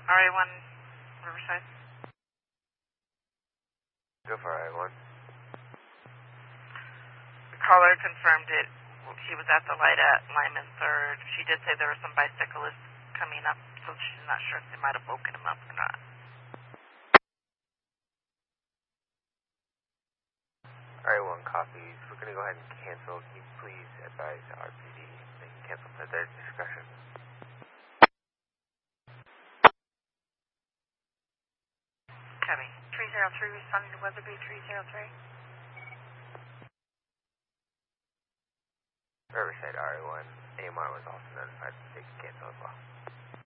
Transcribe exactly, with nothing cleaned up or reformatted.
R A one, Riverside. Go for R A one. The caller confirmed it. She was at the light at Lyman third. She did say there were some bicyclists coming up, so she's not sure if they might have woken him up or not. R A one copies. We're going to go ahead and cancel. Can you please advise R P D they can cancel at their discretion? Copy. three zero three responding to Weatherby three zero three. Riverside R A one. A M R was also notified that they could cancel as well.